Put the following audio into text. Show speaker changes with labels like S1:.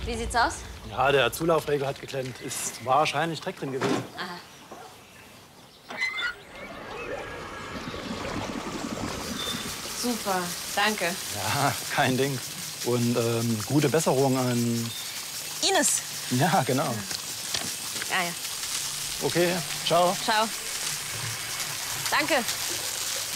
S1: Wie sieht's aus?
S2: Ja, der Zulaufregel hat geklemmt. Ist wahrscheinlich Dreck drin gewesen.
S1: Aha. Super, danke.
S2: Ja, kein Ding. Und gute Besserung an...
S1: Ines.
S2: Ja, genau.
S1: Ja, ja.
S2: Okay, ciao.
S1: Ciao. Danke.